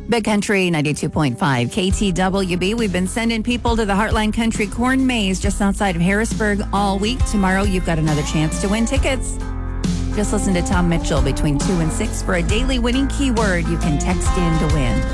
Big Country 92.5 KTWB. We've been sending people to the Heartland Country Corn Maze just outside of Harrisburg all week. Tomorrow, you've got another chance to win tickets. Just listen to Tom Mitchell between 2 and 6 for a daily winning keyword you can text in to win.